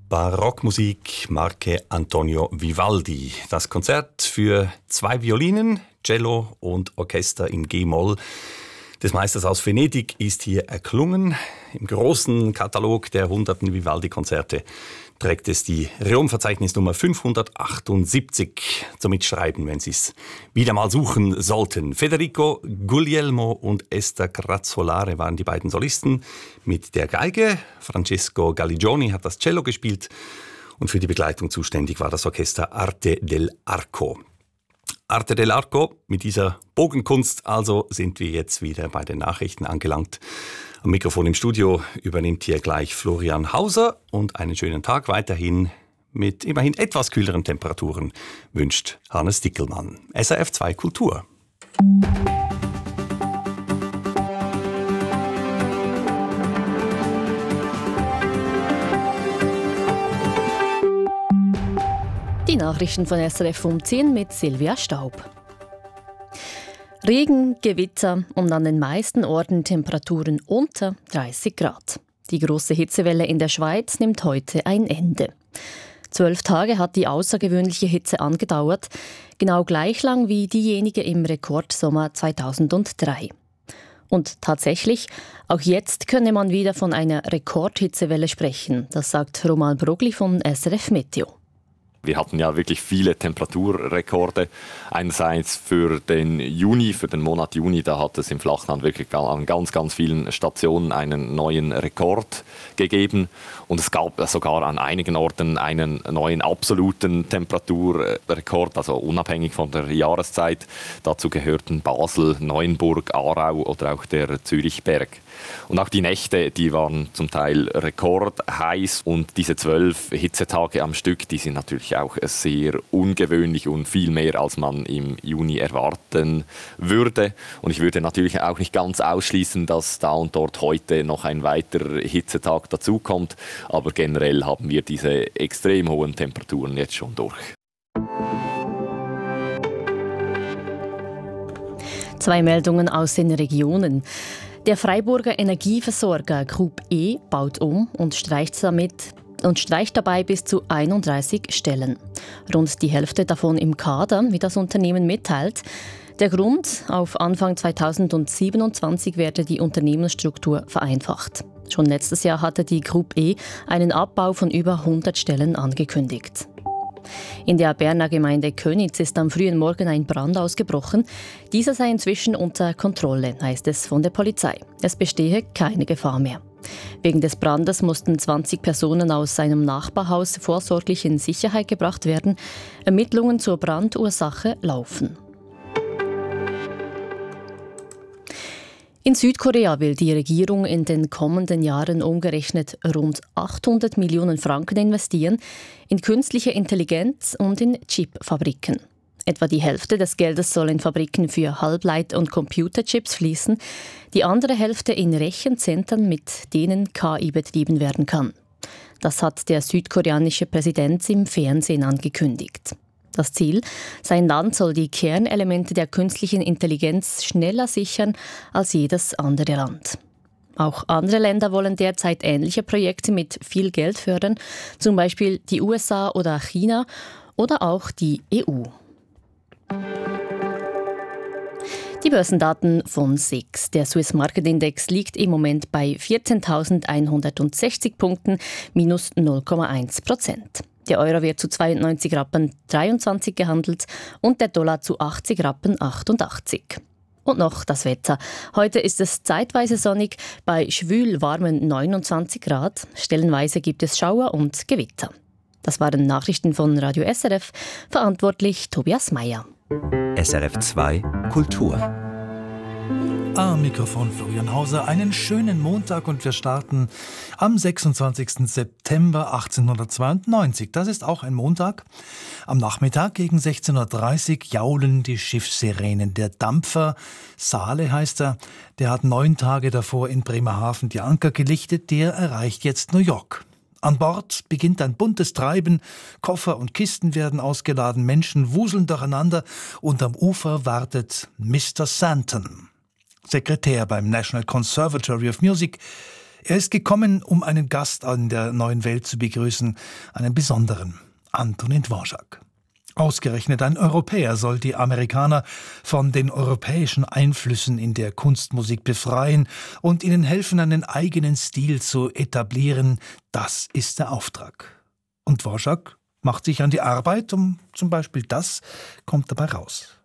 Barockmusik Marche Antonio Vivaldi. Das Konzert für 2 Violinen, Cello und Orchester in G-Moll des Meisters aus Venedig ist hier erklungen. Im großen Katalog der hunderten Vivaldi-Konzerte trägt es die Reom-Verzeichnisnummer 578 zum Mitschreiben, wenn Sie es wieder mal suchen sollten. Federico Guglielmo und Esther Grazzolare waren die beiden Solisten mit der Geige. Francesco Galligioni hat das Cello gespielt und für die Begleitung zuständig war das Orchester Arte dell'Arco. Arte dell'Arco, mit dieser Bogenkunst also sind wir jetzt wieder bei den Nachrichten angelangt. Am Mikrofon im Studio übernimmt hier gleich Florian Hauser und einen schönen Tag weiterhin mit immerhin etwas kühleren Temperaturen wünscht Hannes Dickelmann. SRF 2 Kultur. Die Nachrichten von SRF um 10 mit Silvia Staub. Regen, Gewitter und an den meisten Orten Temperaturen unter 30 Grad. Die große Hitzewelle in der Schweiz nimmt heute ein Ende. 12 Tage hat die außergewöhnliche Hitze angedauert, genau gleich lang wie diejenige im Rekordsommer 2003. Und tatsächlich, auch jetzt könne man wieder von einer Rekordhitzewelle sprechen, das sagt Roman Brogli von SRF Meteo. Wir hatten ja wirklich viele Temperaturrekorde. Einerseits für den Juni, für den Monat Juni, da hat es im Flachland wirklich an ganz, ganz vielen Stationen einen neuen Rekord gegeben. Und es gab sogar an einigen Orten einen neuen absoluten Temperaturrekord, also unabhängig von der Jahreszeit. Dazu gehörten Basel, Neuenburg, Aarau oder auch der Zürichberg. Und auch die Nächte, die waren zum Teil rekordheiß und diese 12 Hitzetage am Stück, die sind natürlich auch sehr ungewöhnlich und viel mehr, als man im Juni erwarten würde. Und ich würde natürlich auch nicht ganz ausschließen, dass da und dort heute noch ein weiterer Hitzetag dazukommt. Aber generell haben wir diese extrem hohen Temperaturen jetzt schon durch. 2 Meldungen aus den Regionen. Der Freiburger Energieversorger Group E baut um und streicht dabei bis zu 31 Stellen. Rund die Hälfte davon im Kader, wie das Unternehmen mitteilt. Der Grund: Auf Anfang 2027 werde die Unternehmensstruktur vereinfacht. Schon letztes Jahr hatte die Group E einen Abbau von über 100 Stellen angekündigt. In der Berner Gemeinde Könitz ist am frühen Morgen ein Brand ausgebrochen. Dieser sei inzwischen unter Kontrolle, heißt es von der Polizei. Es bestehe keine Gefahr mehr. Wegen des Brandes mussten 20 Personen aus einem Nachbarhaus vorsorglich in Sicherheit gebracht werden. Ermittlungen zur Brandursache laufen. In Südkorea will die Regierung in den kommenden Jahren umgerechnet rund 800 Millionen Franken investieren in künstliche Intelligenz und in Chipfabriken. Etwa die Hälfte des Geldes soll in Fabriken für Halbleit- und Computerchips fließen, die andere Hälfte in Rechenzentren, mit denen KI betrieben werden kann. Das hat der südkoreanische Präsident im Fernsehen angekündigt. Das Ziel: Sein Land soll die Kernelemente der künstlichen Intelligenz schneller sichern als jedes andere Land. Auch andere Länder wollen derzeit ähnliche Projekte mit viel Geld fördern, zum Beispiel die USA oder China oder auch die EU. Die Börsendaten von SIX. Der Swiss Market Index liegt im Moment bei 14.160 Punkten, minus 0,1%. Der Euro wird zu 92,23 Rappen gehandelt und der Dollar zu 80,88 Rappen. Und noch das Wetter. Heute ist es zeitweise sonnig, bei schwül warmen 29 Grad. Stellenweise gibt es Schauer und Gewitter. Das waren Nachrichten von Radio SRF. Verantwortlich Tobias Meyer. SRF 2 Kultur. Am Mikrofon Florian Hauser. Einen schönen Montag und wir starten am 26. September 1892. Das ist auch ein Montag. Am Nachmittag gegen 16.30 Uhr jaulen die Schiffssirenen. Der Dampfer Saale heißt er. Der hat 9 Tage davor in Bremerhaven die Anker gelichtet. Der erreicht jetzt New York. An Bord beginnt ein buntes Treiben, Koffer und Kisten werden ausgeladen, Menschen wuseln durcheinander und am Ufer wartet Mr. Santon, Sekretär beim National Conservatory of Music. Er ist gekommen, um einen Gast in der neuen Welt zu begrüßen, einen besonderen, Antonin Dvorak. Ausgerechnet ein Europäer soll die Amerikaner von den europäischen Einflüssen in der Kunstmusik befreien und ihnen helfen, einen eigenen Stil zu etablieren. Das ist der Auftrag. Und Dvorak macht sich an die Arbeit, zum Beispiel das kommt dabei raus.